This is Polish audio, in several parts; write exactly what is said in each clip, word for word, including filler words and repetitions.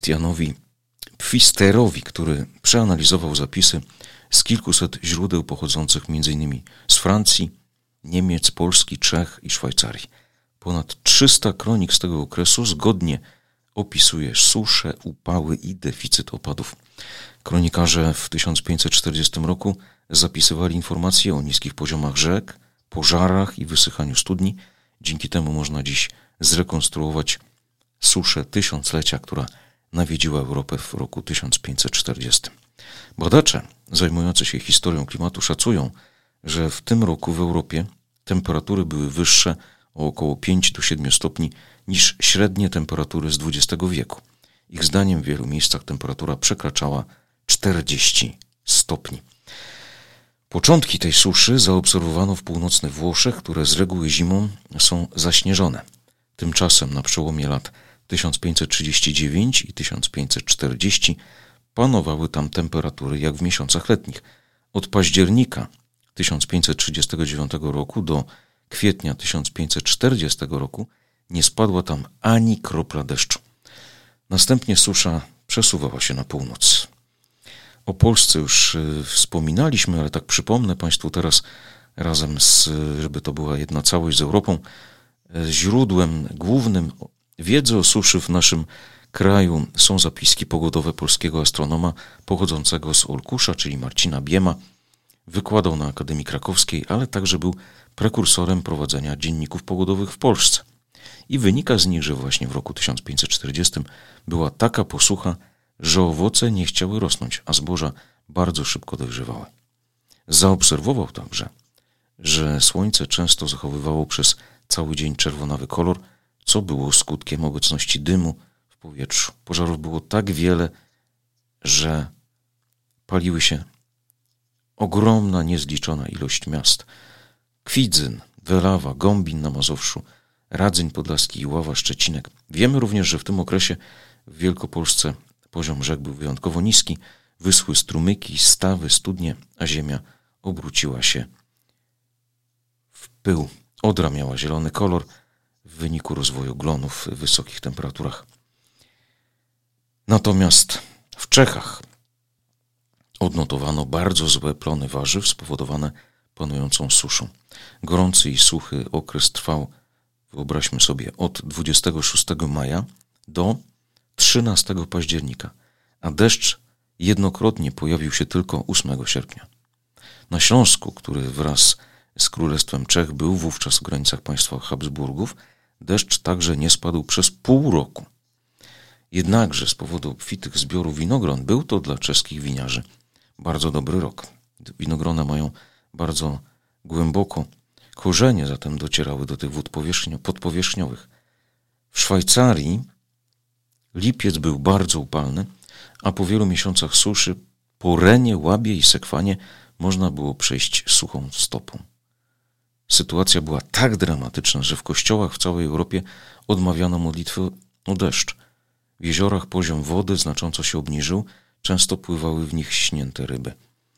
Janowi Pfisterowi, który przeanalizował zapisy z kilkuset źródeł pochodzących między innymi z Francji, Niemiec, Polski, Czech i Szwajcarii. Ponad trzysta kronik z tego okresu zgodnie opisuje susze, upały i deficyt opadów. Kronikarze w tysiąc pięćset czterdziestym roku zapisywali informacje o niskich poziomach rzek, pożarach i wysychaniu studni. Dzięki temu można dziś zrekonstruować suszę tysiąclecia, która nawiedziła Europę w roku tysiąc pięćset czterdziestym. Badacze zajmujący się historią klimatu szacują, że w tym roku w Europie temperatury były wyższe o około pięć do siedmiu stopni niż średnie temperatury z dwudziestego wieku. Ich zdaniem w wielu miejscach temperatura przekraczała czterdzieści stopni. Początki tej suszy zaobserwowano w północnych Włoszech, które z reguły zimą są zaśnieżone. Tymczasem na przełomie lat tysiąc pięćset trzydzieści dziewięć i tysiąc pięćset czterdzieści panowały tam temperatury jak w miesiącach letnich. Od października tysiąc pięćset trzydziestego dziewiątego roku do kwietnia tysiąc pięćset czterdziestego roku nie spadła tam ani kropla deszczu. Następnie susza przesuwała się na północ. O Polsce już wspominaliśmy, ale tak przypomnę Państwu teraz razem z, żeby to była jedna całość z Europą, źródłem głównym wiedzy o suszy w naszym kraju są zapiski pogodowe polskiego astronoma pochodzącego z Olkusza, czyli Marcina Biema. Wykładał na Akademii Krakowskiej, ale także był prekursorem prowadzenia dzienników pogodowych w Polsce. I wynika z nich, że właśnie w roku tysiąc pięćset czterdziestym była taka posucha, że owoce nie chciały rosnąć, a zboża bardzo szybko dojrzewały. Zaobserwował także, że słońce często zachowywało przez cały dzień czerwonawy kolor, co było skutkiem obecności dymu w powietrzu. Pożarów było tak wiele, że paliły się ogromna, niezliczona ilość miast. Kwidzyn, Welawa, Gombin na Mazowszu, Radzyń Podlaski, Iława, Szczecinek. Wiemy również, że w tym okresie w Wielkopolsce poziom rzek był wyjątkowo niski, wyschły strumyki, stawy, studnie, a ziemia obróciła się w pył. Odra miała zielony kolor w wyniku rozwoju glonów w wysokich temperaturach. Natomiast w Czechach odnotowano bardzo złe plony warzyw spowodowane panującą suszą. Gorący i suchy okres trwał, wyobraźmy sobie, od dwudziestego szóstego maja do trzynastego października, a deszcz jednokrotnie pojawił się tylko ósmego sierpnia. Na Śląsku, który wraz z Królestwem Czech był wówczas w granicach państwa Habsburgów, deszcz także nie spadł przez pół roku. Jednakże z powodu obfitych zbiorów winogron był to dla czeskich winiarzy bardzo dobry rok. Winogrona mają bardzo głęboko korzenie, zatem docierały do tych wód podpowierzchniowych. W Szwajcarii lipiec był bardzo upalny, a po wielu miesiącach suszy po Renie, Łabie i Sekwanie można było przejść suchą stopą. Sytuacja była tak dramatyczna, że w kościołach w całej Europie odmawiano modlitwy o deszcz. W jeziorach poziom wody znacząco się obniżył, często pływały w nich śnięte ryby.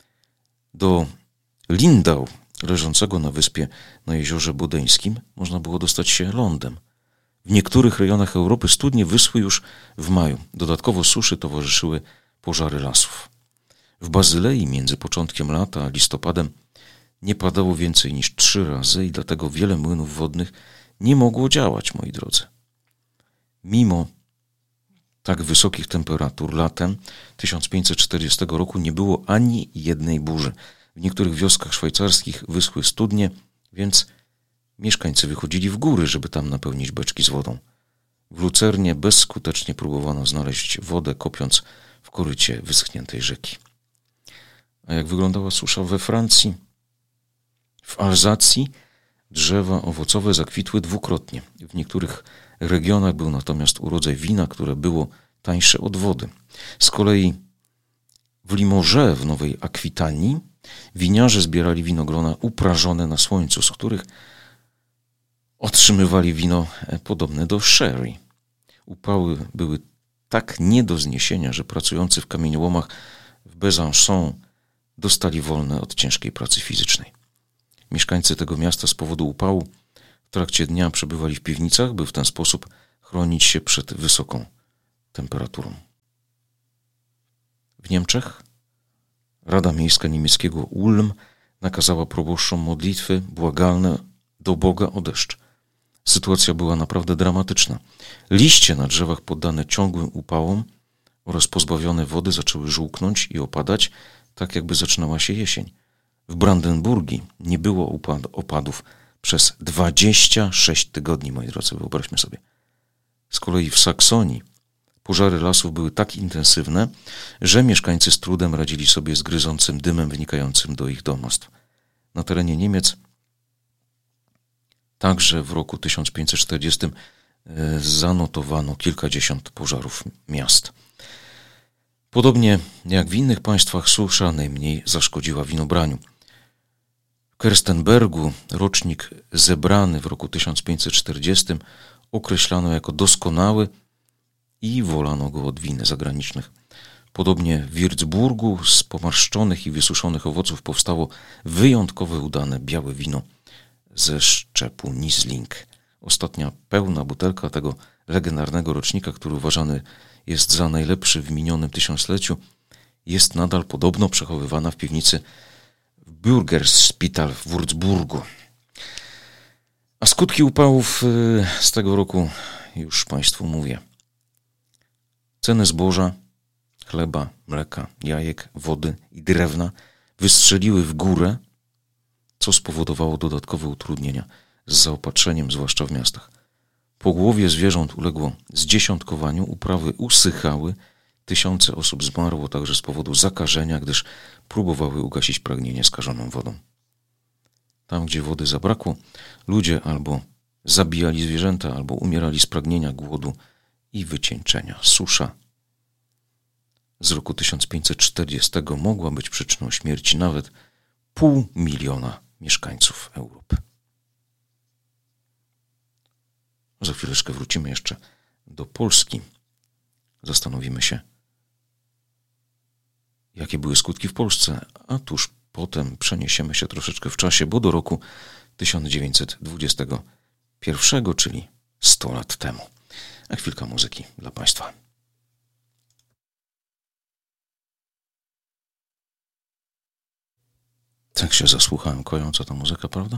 Do Lindau, leżącego na wyspie na jeziorze Bodeńskim, można było dostać się lądem. W niektórych rejonach Europy studnie wyschły już w maju. Dodatkowo suszy towarzyszyły pożary lasów. W Bazylei między początkiem lata a listopadem nie padało więcej niż trzy razy i dlatego wiele młynów wodnych nie mogło działać, moi drodzy. Mimo tak wysokich temperatur latem tysiąc pięćset czterdziestego roku nie było ani jednej burzy. W niektórych wioskach szwajcarskich wyschły studnie, więc mieszkańcy wychodzili w góry, żeby tam napełnić beczki z wodą. W Lucernie bezskutecznie próbowano znaleźć wodę, kopiąc w korycie wyschniętej rzeki. A jak wyglądała susza we Francji? W Alzacji drzewa owocowe zakwitły dwukrotnie. W niektórych regionach był natomiast urodzaj wina, które było tańsze od wody. Z kolei w Limoges w Nowej Akwitanii winiarze zbierali winogrona uprażone na słońcu, z których otrzymywali wino podobne do sherry. Upały były tak nie do zniesienia, że pracujący w kamieniołomach w Besançon dostali wolne od ciężkiej pracy fizycznej. Mieszkańcy tego miasta z powodu upału w trakcie dnia przebywali w piwnicach, by w ten sposób chronić się przed wysoką temperaturą. W Niemczech Rada Miejska niemieckiego Ulm nakazała proboszczom modlitwy błagalne do Boga o deszcz. Sytuacja była naprawdę dramatyczna. Liście na drzewach poddane ciągłym upałom oraz pozbawione wody zaczęły żółknąć i opadać, tak jakby zaczynała się jesień. W Brandenburgii nie było upad- opadów przez dwadzieścia sześć tygodni, moi drodzy, wyobraźmy sobie. Z kolei w Saksonii pożary lasów były tak intensywne, że mieszkańcy z trudem radzili sobie z gryzącym dymem wynikającym do ich domostw. Na terenie Niemiec także w roku tysiąc pięćset czterdziestym zanotowano kilkadziesiąt pożarów miast. Podobnie jak w innych państwach susza najmniej zaszkodziła winobraniu. W Kerstenbergu rocznik zebrany w roku tysiąc pięćset czterdziestym określano jako doskonały i wolano go od win zagranicznych. Podobnie w Würzburgu z pomarszczonych i wysuszonych owoców powstało wyjątkowo udane białe wino ze szczepu Riesling. Ostatnia pełna butelka tego legendarnego rocznika, który uważany jest za najlepszy w minionym tysiącleciu, jest nadal podobno przechowywana w piwnicy w Bürgerspital w Würzburgu. A skutki upałów z tego roku już Państwu mówię. Ceny zboża, chleba, mleka, jajek, wody i drewna wystrzeliły w górę, co spowodowało dodatkowe utrudnienia z zaopatrzeniem, zwłaszcza w miastach. Pogłowie zwierząt uległo zdziesiątkowaniu, uprawy usychały, tysiące osób zmarło także z powodu zakażenia, gdyż próbowały ugasić pragnienie skażoną wodą. Tam, gdzie wody zabrakło, ludzie albo zabijali zwierzęta, albo umierali z pragnienia, głodu i wycieńczenia. Susza z roku tysiąc pięćset czterdziestego mogła być przyczyną śmierci nawet pół miliona mieszkańców Europy. Za chwileczkę wrócimy jeszcze do Polski. Zastanowimy się, jakie były skutki w Polsce, a tuż potem przeniesiemy się troszeczkę w czasie, bo do roku tysiąc dziewięćset dwudziestego pierwszego, czyli sto lat temu. A chwilka muzyki dla Państwa. Tak się zasłuchałem, kojąca ta muzyka, prawda?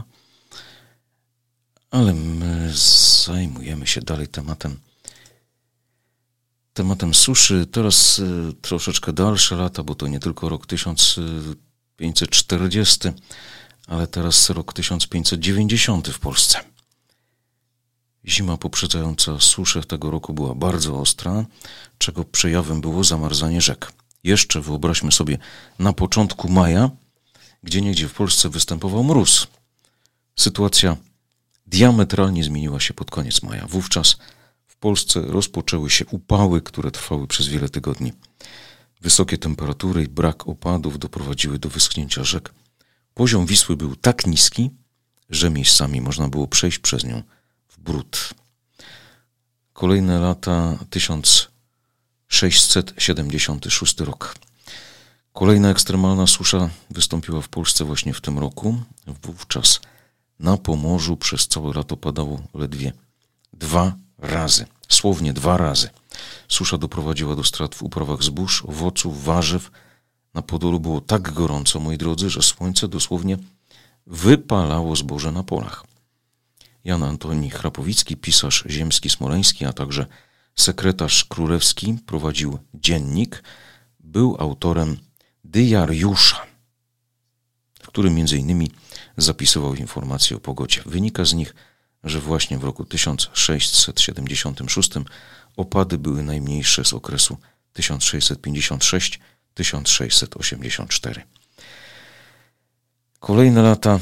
Ale my zajmujemy się dalej tematem tematem suszy. Teraz y, troszeczkę dalsze lata, bo to nie tylko rok tysiąc pięćset czterdziesty, ale teraz rok tysiąc pięćset dziewięćdziesiąty w Polsce. Zima poprzedzająca suszę tego roku była bardzo ostra, czego przejawem było zamarzanie rzek. Jeszcze wyobraźmy sobie na początku maja, gdzieniegdzie w Polsce występował mróz. Sytuacja diametralnie zmieniła się pod koniec maja. Wówczas w Polsce rozpoczęły się upały, które trwały przez wiele tygodni. Wysokie temperatury i brak opadów doprowadziły do wyschnięcia rzek. Poziom Wisły był tak niski, że miejscami można było przejść przez nią w bród. Kolejne lata tysiąc sześćset siedemdziesiąty szósty rok. Kolejna ekstremalna susza wystąpiła w Polsce właśnie w tym roku. Wówczas na Pomorzu przez całe lato padało ledwie dwa razy. Słownie dwa razy. Susza doprowadziła do strat w uprawach zbóż, owoców, warzyw. Na Podolu było tak gorąco, moi drodzy, że słońce dosłownie wypalało zboże na polach. Jan Antoni Chrapowicki, pisarz ziemski smoleński, a także sekretarz królewski, prowadził dziennik. Był autorem diariusza, w którym między innymi zapisywał informacje o pogodzie. Wynika z nich, że właśnie w roku tysiąc sześćset siedemdziesiątym szóstym opady były najmniejsze z okresu tysiąc sześćset pięćdziesiąty szósty do tysiąc sześćset osiemdziesiątego czwartego. Kolejne lata,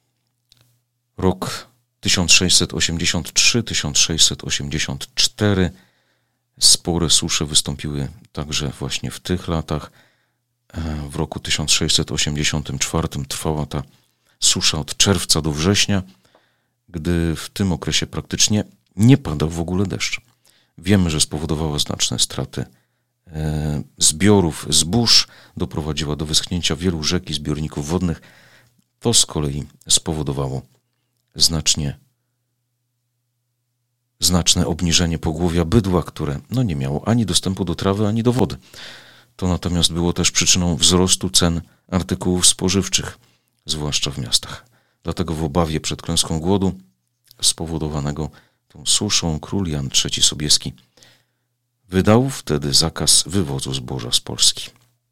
rok tysiąc sześćset osiemdziesiąty trzeci do tysiąc sześćset osiemdziesiątego czwartego. Spore susze wystąpiły także właśnie w tych latach. W roku tysiąc sześćset osiemdziesiątym czwartym trwała ta susza od czerwca do września, gdy w tym okresie praktycznie nie padał w ogóle deszcz. Wiemy, że spowodowała znaczne straty e, zbiorów zbóż, doprowadziła do wyschnięcia wielu rzek i zbiorników wodnych. To z kolei spowodowało znacznie, znaczne obniżenie pogłowia bydła, które no, nie miało ani dostępu do trawy, ani do wody. To natomiast było też przyczyną wzrostu cen artykułów spożywczych, zwłaszcza w miastach. Dlatego w obawie przed klęską głodu spowodowanego tą suszą król Jan trzeci Sobieski wydał wtedy zakaz wywozu zboża z Polski.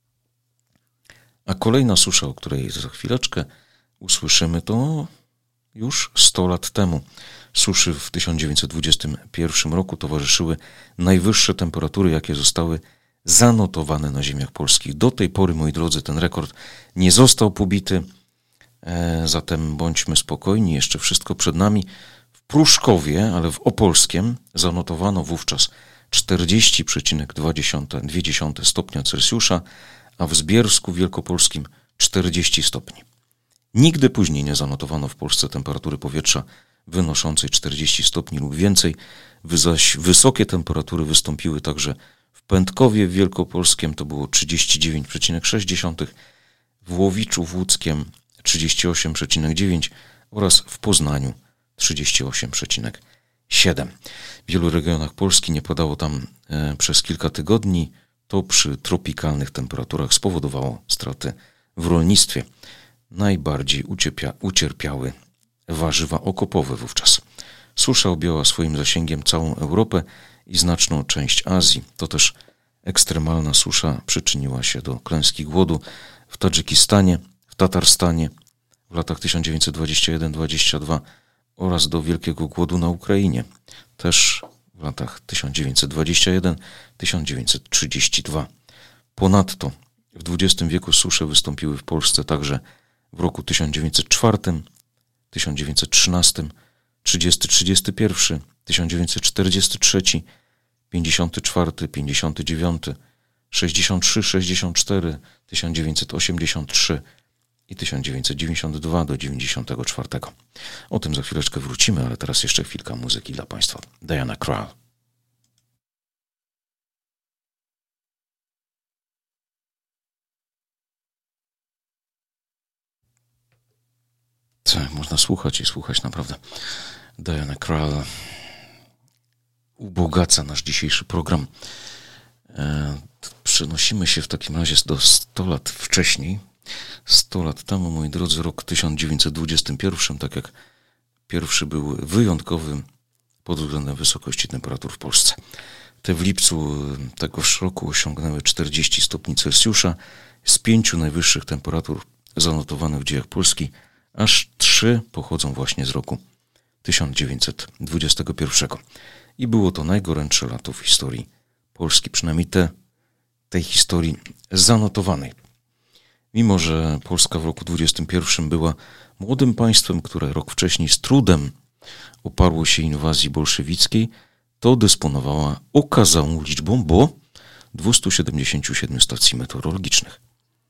A kolejna susza, o której za chwileczkę usłyszymy, to już sto lat temu. Suszy w tysiąc dziewięćset dwudziestym pierwszym roku towarzyszyły najwyższe temperatury, jakie zostały zanotowane na ziemiach polskich. Do tej pory, moi drodzy, ten rekord nie został pobity, e, zatem bądźmy spokojni, jeszcze wszystko przed nami. W Pruszkowie, ale w Opolskiem, zanotowano wówczas czterdzieści przecinek dwa stopnia Celsjusza, a w Zbiersku Wielkopolskim czterdzieści stopni. Nigdy później nie zanotowano w Polsce temperatury powietrza wynoszącej czterdzieści stopni lub więcej, zaś wysokie temperatury wystąpiły także w Pętkowie Wielkopolskim, to było trzydzieści dziewięć przecinek sześć, w Łowiczu Łódzkiem trzydzieści osiem przecinek dziewięć oraz w Poznaniu trzydzieści osiem przecinek siedem. W wielu regionach Polski nie padało tam e, przez kilka tygodni. To przy tropikalnych temperaturach spowodowało straty w rolnictwie. Najbardziej ucierpia, ucierpiały warzywa okopowe wówczas. Susza objęła swoim zasięgiem całą Europę i znaczną część Azji. To też ekstremalna susza przyczyniła się do klęski głodu w Tadżykistanie, w Tatarstanie w latach tysiąc dziewięćset dwudziestym pierwszym do dwudziestego drugiego oraz do wielkiego głodu na Ukrainie, też w latach tysiąc dziewięćset dwudziestym pierwszym do tysiąc dziewięćset trzydziestego drugiego. Ponadto w dwudziestym wieku susze wystąpiły w Polsce także w roku tysiąc dziewięćset czwartym, tysiąc dziewięćset trzynastym, trzydziestym trzydziestym pierwszym, tysiąc dziewięćset czterdziestym trzecim, pięćdziesiątym czwartym, pięćdziesiątym dziewiątym, sześćdziesiątym trzecim, sześćdziesiątym czwartym, tysiąc dziewięćset osiemdziesiątym trzecim i tysiąc dziewięćset dziewięćdziesiątym drugim do dziewięćdziesiątego czwartego. O tym za chwileczkę wrócimy, ale teraz jeszcze chwilka muzyki dla Państwa. Diana Krall. Tak, można słuchać i słuchać naprawdę. Diana Krall ubogaca nasz dzisiejszy program. E, przenosimy się w takim razie do stu lat wcześniej. sto lat temu, moi drodzy, rok tysiąc dziewięćset dwudziesty pierwszy, tak jak pierwszy był wyjątkowy pod względem wysokości temperatur w Polsce. Te w lipcu tegoż roku osiągnęły czterdzieści stopni Celsjusza. Z pięciu najwyższych temperatur zanotowanych w dziejach Polski aż trzy pochodzą właśnie z roku tysiąc dziewięćset dwudziestego pierwszego. I było to najgorętsze lato w historii Polski, przynajmniej te, tej historii zanotowanej. Mimo że Polska w roku dwudziestym pierwszym była młodym państwem, które rok wcześniej z trudem oparło się inwazji bolszewickiej, to dysponowała okazałą liczbą, bo dwieście siedemdziesiąt siedem stacji meteorologicznych.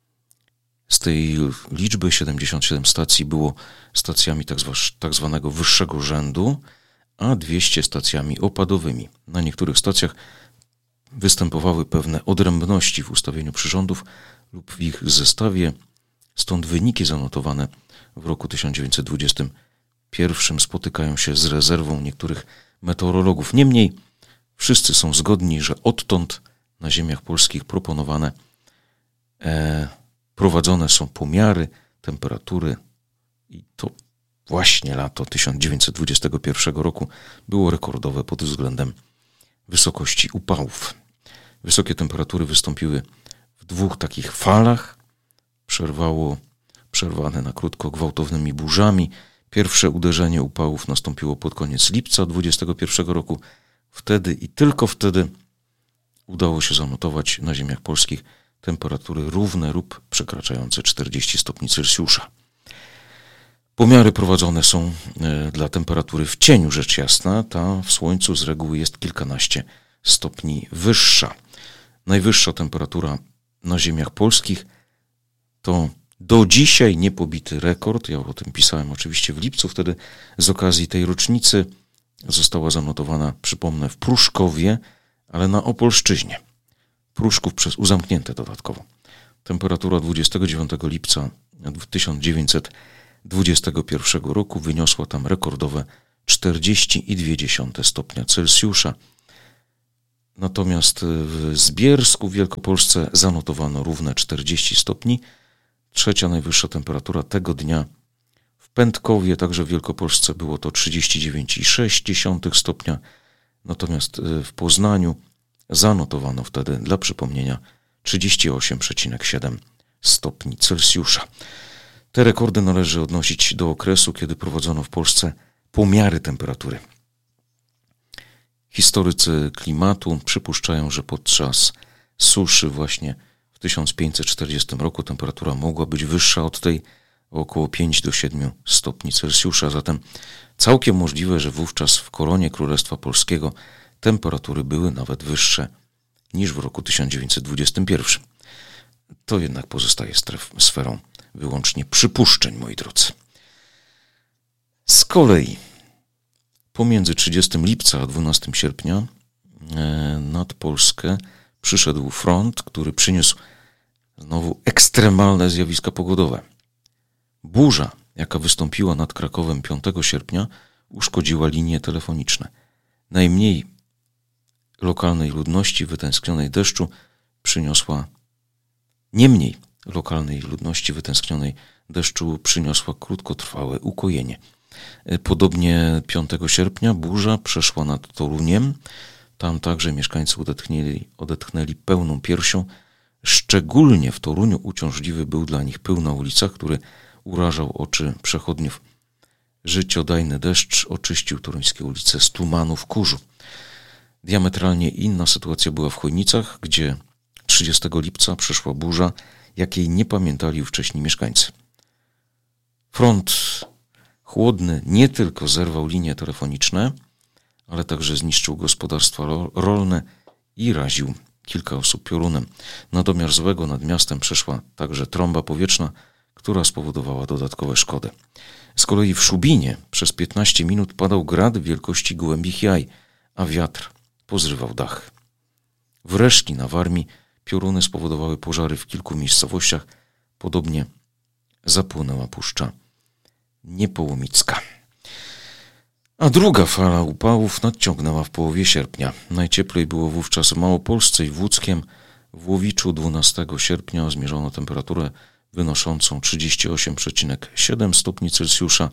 Z tej liczby siedemdziesiąt siedem stacji było stacjami tak, zwa, tak zwanego wyższego rzędu, a dwieście stacjami opadowymi. Na niektórych stacjach występowały pewne odrębności w ustawieniu przyrządów lub w ich zestawie, stąd wyniki zanotowane w roku tysiąc dziewięćset dwudziestym pierwszym spotykają się z rezerwą niektórych meteorologów. Niemniej wszyscy są zgodni, że odtąd na ziemiach polskich proponowane, e, prowadzone są pomiary temperatury i to właśnie lato tysiąc dziewięćset dwudziestego pierwszego roku było rekordowe pod względem wysokości upałów. Wysokie temperatury wystąpiły w dwóch takich falach. Przerwało, przerwane na krótko gwałtownymi burzami. Pierwsze uderzenie upałów nastąpiło pod koniec lipca dwudziestego pierwszego roku. Wtedy i tylko wtedy udało się zanotować na ziemiach polskich temperatury równe lub przekraczające czterdzieści stopni Celsjusza. Pomiary prowadzone są dla temperatury w cieniu, rzecz jasna. Ta w słońcu z reguły jest kilkanaście stopni wyższa. Najwyższa temperatura na ziemiach polskich to do dzisiaj niepobity rekord. Ja o tym pisałem oczywiście w lipcu. Wtedy z okazji tej rocznicy została zanotowana, przypomnę, w Pruszkowie, ale na Opolszczyźnie. Pruszków przez uzamknięte dodatkowo. Temperatura dwudziestego dziewiątego lipca tysiąc dziewięćset dwudziestego pierwszego roku wyniosła tam rekordowe czterdzieści przecinek dwa stopnia Celsjusza. Natomiast w Zbiersku w Wielkopolsce zanotowano równe czterdzieści stopni. Trzecia najwyższa temperatura tego dnia w Pętkowie, także w Wielkopolsce, było to trzydzieści dziewięć przecinek sześć stopnia. Natomiast w Poznaniu zanotowano wtedy, dla przypomnienia, trzydzieści osiem przecinek siedem stopni Celsjusza. Te rekordy należy odnosić do okresu, kiedy prowadzono w Polsce pomiary temperatury. Historycy klimatu przypuszczają, że podczas suszy właśnie w tysiąc pięćset czterdziestym roku temperatura mogła być wyższa od tej o około pięć do siedmiu stopni Celsjusza. Zatem całkiem możliwe, że wówczas w koronie Królestwa Polskiego temperatury były nawet wyższe niż w roku tysiąc dziewięćset dwudziestym pierwszym. To jednak pozostaje stref, sferą wyłącznie przypuszczeń, moi drodzy. Z kolei pomiędzy trzydziestym lipca a dwunastym sierpnia nad Polskę przyszedł front, który przyniósł znowu ekstremalne zjawiska pogodowe. Burza, jaka wystąpiła nad Krakowem piątego sierpnia, uszkodziła linie telefoniczne. Najmniej lokalnej ludności wytęsknionej deszczu przyniosła, niemniej lokalnej ludności wytęsknionej deszczu przyniosła krótkotrwałe ukojenie. Podobnie piątego sierpnia burza przeszła nad Toruniem. Tam także mieszkańcy odetchnęli, odetchnęli pełną piersią. Szczególnie w Toruniu uciążliwy był dla nich pył na ulicach, który urażał oczy przechodniów. Życiodajny deszcz oczyścił toruńskie ulice z tumanów kurzu. Diametralnie inna sytuacja była w Chojnicach, gdzie trzydziestego lipca przeszła burza, jakiej nie pamiętali wcześniej mieszkańcy. Front chłodny nie tylko zerwał linie telefoniczne, ale także zniszczył gospodarstwa rolne i raził kilka osób piorunem. Na domiar złego nad miastem przeszła także trąba powietrzna, która spowodowała dodatkowe szkody. Z kolei w Szubinie przez piętnaście minut padał grad wielkości gołębich jaj, a wiatr pozrywał dach. W Reszki na Warmii pioruny spowodowały pożary w kilku miejscowościach. Podobnie zapłonęła Puszcza Niepołomicka. A druga fala upałów nadciągnęła w połowie sierpnia. Najcieplej było wówczas w Małopolsce i w Łódzkiem. W Łowiczu dwunastego sierpnia zmierzono temperaturę wynoszącą trzydzieści osiem przecinek siedem stopni Celsjusza.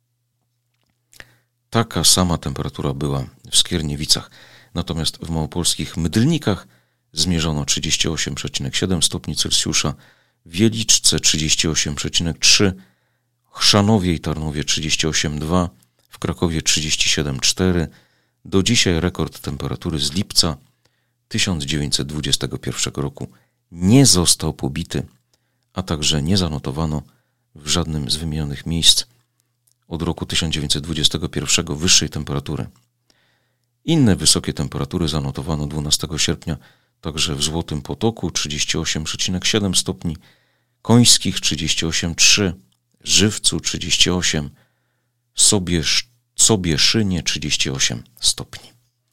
Taka sama temperatura była w Skierniewicach. Natomiast w małopolskich Mydlnikach zmierzono trzydzieści osiem przecinek siedem stopni Celsjusza, w Wieliczce trzydzieści osiem przecinek trzy, Chrzanowie i Tarnowie trzydzieści osiem przecinek dwa, w Krakowie trzydzieści siedem przecinek cztery. Do dzisiaj rekord temperatury z lipca tysiąc dziewięćset dwudziestego pierwszego roku nie został pobity, a także nie zanotowano w żadnym z wymienionych miejsc od roku tysiąc dziewięćset dwudziestego pierwszego wyższej temperatury. Inne wysokie temperatury zanotowano dwunastego sierpnia także w Złotym Potoku trzydzieści osiem przecinek siedem stopni, Końskich trzydzieści osiem przecinek trzy, Żywcu trzydzieści osiem, Sobiesz, Sobieszynie trzydzieści osiem stopni.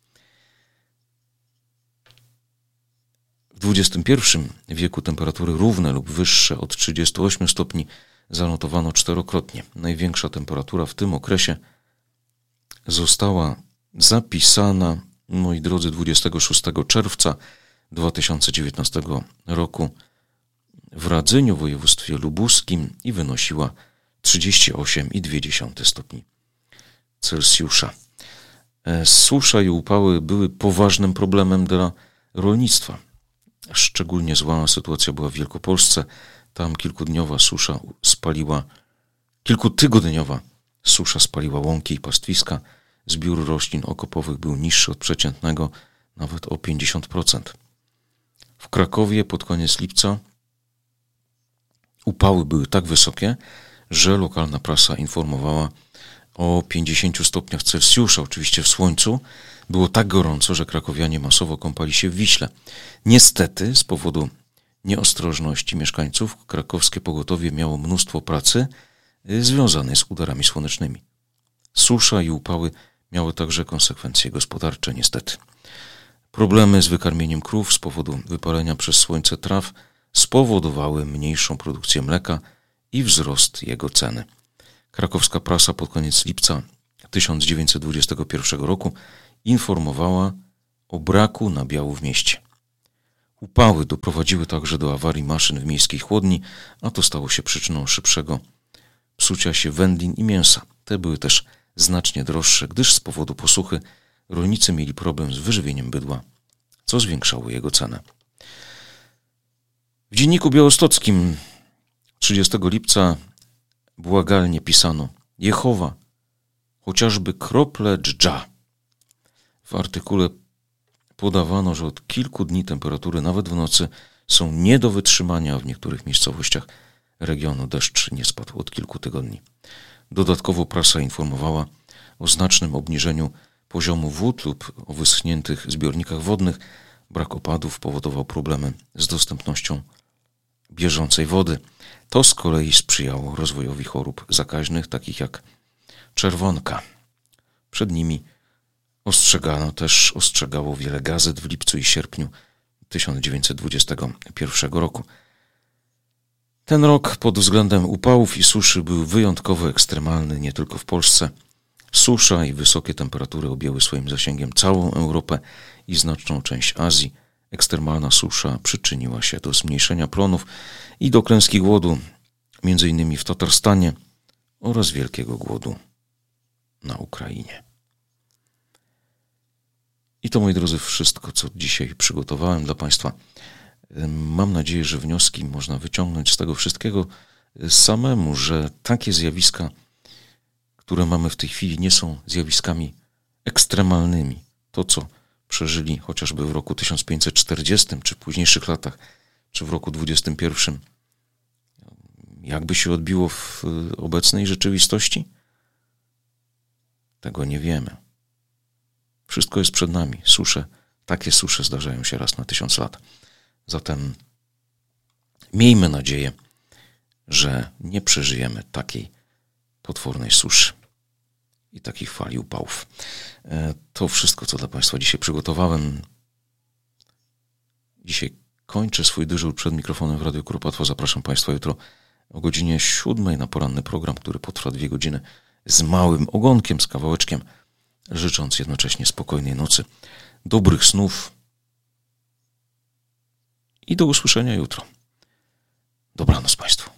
W dwudziestym pierwszym wieku temperatury równe lub wyższe od trzydziestu ośmiu stopni zanotowano czterokrotnie. Największa temperatura w tym okresie została zapisana, moi drodzy, dwudziestego szóstego czerwca dwa tysiące dziewiętnastego roku w Radzyniu w województwie lubuskim i wynosiła trzydzieści osiem przecinek dwa stopni Celsjusza. Susza i upały były poważnym problemem dla rolnictwa. Szczególnie zła sytuacja była w Wielkopolsce. Tam kilkudniowa susza spaliła, kilkutygodniowa susza spaliła łąki i pastwiska. Zbiór roślin okopowych był niższy od przeciętnego nawet o pięćdziesiąt procent. W Krakowie pod koniec lipca upały były tak wysokie, że lokalna prasa informowała o pięćdziesięciu stopniach Celsjusza, oczywiście w słońcu. Było tak gorąco, że krakowianie masowo kąpali się w Wiśle. Niestety, z powodu nieostrożności mieszkańców, krakowskie pogotowie miało mnóstwo pracy związanej z udarami słonecznymi. Susza i upały miały także konsekwencje gospodarcze, niestety. Problemy z wykarmieniem krów z powodu wypalenia przez słońce traw spowodowały mniejszą produkcję mleka i wzrost jego ceny. Krakowska prasa pod koniec lipca tysiąc dziewięćset dwudziestego pierwszego roku informowała o braku nabiału w mieście. Upały doprowadziły także do awarii maszyn w miejskiej chłodni, a to stało się przyczyną szybszego psucia się wędlin i mięsa. Te były też znacznie droższe, gdyż z powodu posuchy rolnicy mieli problem z wyżywieniem bydła, co zwiększało jego cenę. W Dzienniku Białostockim trzydziestego lipca błagalnie pisano: Jehowa, chociażby krople dżdża. W artykule podawano, że od kilku dni temperatury nawet w nocy są nie do wytrzymania, a w niektórych miejscowościach regionu deszcz nie spadł od kilku tygodni. Dodatkowo prasa informowała o znacznym obniżeniu poziomu wód lub o wyschniętych zbiornikach wodnych. Brak opadów powodował problemy z dostępnością bieżącej wody. To z kolei sprzyjało rozwojowi chorób zakaźnych, takich jak czerwonka. Przed nimi ostrzegano też, ostrzegało wiele gazet w lipcu i sierpniu tysiąc dziewięćset dwudziestego pierwszego roku. Ten rok pod względem upałów i suszy był wyjątkowo ekstremalny nie tylko w Polsce. Susza i wysokie temperatury objęły swoim zasięgiem całą Europę i znaczną część Azji. Ekstremalna susza przyczyniła się do zmniejszenia plonów i do klęski głodu, między innymi w Tatarstanie, oraz wielkiego głodu na Ukrainie. I to, moi drodzy, wszystko, co dzisiaj przygotowałem dla Państwa. Mam nadzieję, że wnioski można wyciągnąć z tego wszystkiego samemu, że takie zjawiska, które mamy w tej chwili, nie są zjawiskami ekstremalnymi. To, co przeżyli chociażby w roku tysiąc pięćset czterdziestym, czy w późniejszych latach, czy w roku dwudziestym pierwszym, jakby się odbiło w obecnej rzeczywistości? Tego nie wiemy. Wszystko jest przed nami. Susze, takie susze zdarzają się raz na tysiąc lat. Zatem miejmy nadzieję, że nie przeżyjemy takiej potwornej suszy i takich fali upałów. To wszystko, co dla Państwa dzisiaj przygotowałem. Dzisiaj kończę swój dyżur przed mikrofonem w Radiu Kuropatwa. Zapraszam Państwa jutro o godzinie siódmej na poranny program, który potrwa dwie godziny z małym ogonkiem, z kawałeczkiem, życząc jednocześnie spokojnej nocy, dobrych snów i do usłyszenia jutro. Dobranoc Państwu.